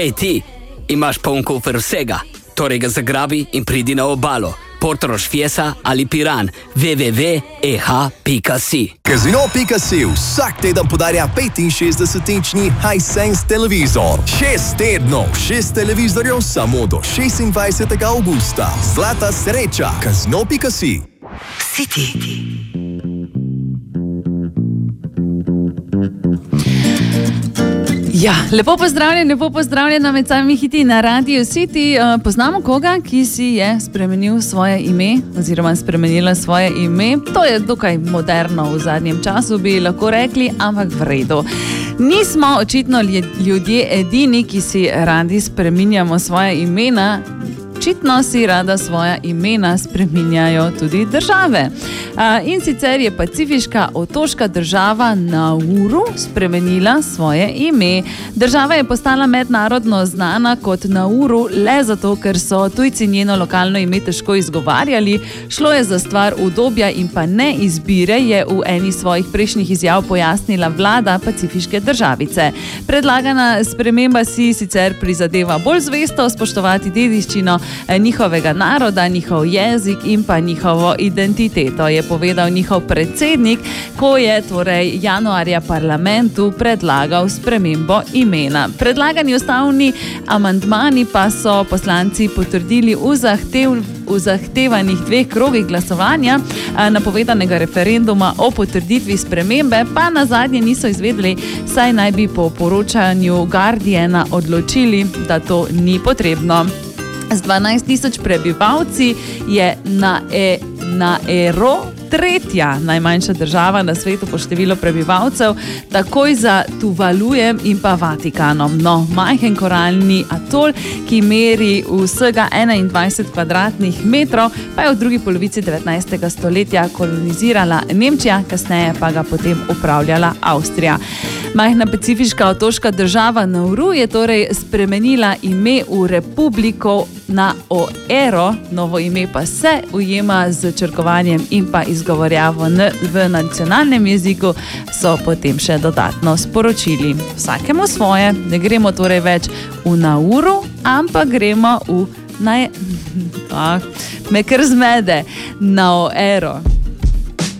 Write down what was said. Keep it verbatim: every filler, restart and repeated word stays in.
Hej ti, imaš poln kufer vsega, torej ga zagrabi in pridi na obalo. Portorož, Fiesa ali Piran. w w w pika e h pika si. Casino pika si vsak teden podarja petinšestdesetinčni Hisense televizor. Šest tednov, šest televizorjev samo do šestindvajsetega avgusta. Zlata sreča. Casino pika si. City. Ja, lepo pozdravljen, lepo pozdravljena med samimi hiti na Radio City. Uh, poznamo koga, ki si je spremenil svoje ime oziroma spremenila svoje ime. To je dokaj moderno v zadnjem času, bi lahko rekli, ampak v redu. Nismo očitno ljudje edini, ki si radi spreminjamo svoje imena. Očitno si rada svoja imena spreminjajo tudi države. In sicer je pacifiška otoška država Nauru spremenila svoje ime. Država je postala mednarodno znana kot Nauru le zato, ker so tujci njeno lokalno ime težko izgovarjali. Šlo je za stvar udobja in pa ne izbire, je v eni svojih prejšnjih izjav pojasnila vlada pacifiške državice. Predlagana sprememba si sicer prizadeva bolj zvesto spoštovati dediščino njihovega naroda, njihov jezik in pa njihovo identiteto, je povedal njihov predsednik, ko je torej januarja parlamentu predlagal spremembo imena. Predlagani ustavni amandmani pa so poslanci potrdili v, zahtev, v zahtevanih dveh krogih glasovanja napovedanega referenduma o potrditvi spremembe, pa na zadnje niso izvedeli, saj naj bi po poročanju Guardiana odločili, da to ni potrebno. Z dvanajst tisoč prebivalci je na e, Nauru tretja najmanjša država na svetu po številu prebivalcev, takoj za Tuvalujem in pa Vatikanom. No, majhen koralni atol, ki meri vsega enaindvajset kvadratnih metrov, pa je v drugi polovici devetnajstega stoletja kolonizirala Nemčija, kasneje pa ga potem upravljala Avstrija. Majhna pacifiška otoška država Nauru je torej spremenila ime v Republiko Naoero, novo ime pa se ujema z črkovanjem in pa izgovorjavo N v nacionalnem jeziku, so potem še dodatno sporočili. Vsakemu svoje, ne gremo torej več v Nauru, ampak gremo v naj... Ah, me kar zmede, Naoero.